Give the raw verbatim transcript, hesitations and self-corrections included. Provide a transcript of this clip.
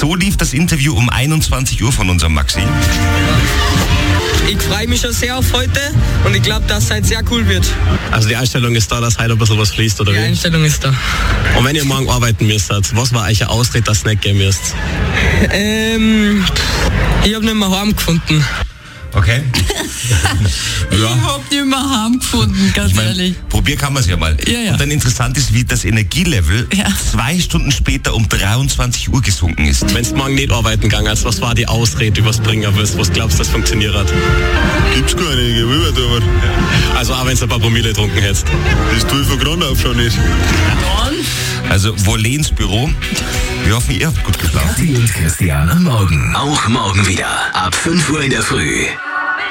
So lief das Interview um einundzwanzig Uhr von unserem Maxi. Ich freue mich schon sehr auf heute und ich glaube, dass es heute sehr cool wird. Also die Einstellung ist da, dass heute ein bisschen was fließt, oder Die wie? Einstellung ist da. Und wenn ihr morgen arbeiten müsstet, was war euch ein Ausritt, dass ihr nicht gehen müsst? Ähm, ich habe nicht mehr heim gefunden. Okay. Ich hab nicht mehr heimgefunden, ganz Ich mein, ehrlich. probier kann man es ja mal. Ja, ja. Und dann interessant ist, wie das Energielevel Ja. zwei Stunden später um dreiundzwanzig Uhr gesunken ist. Wenn du morgen nicht arbeiten gegangen hast, was war die Ausrede, was bringen willst? Was glaubst du, das funktioniert hat? Gibt's gar nicht, ich will da was. Also auch wenn du ein paar Promille getrunken hättest. Das tue ich von Grund auf schon nicht. Also Volens Büro. Wir hoffen, ihr habt gut geschlafen. Kathi und Christian am Morgen. Auch morgen wieder ab fünf Uhr in der Früh.